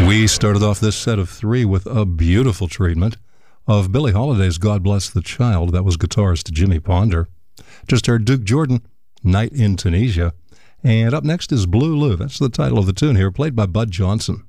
We started off this set of three with a beautiful treatment of Billie Holiday's God Bless the Child. That was guitarist Jimmy Ponder. Just heard Duke Jordan, Night in Tunisia. And up next is Blue Lou. That's the title of the tune here, played by Bud Johnson.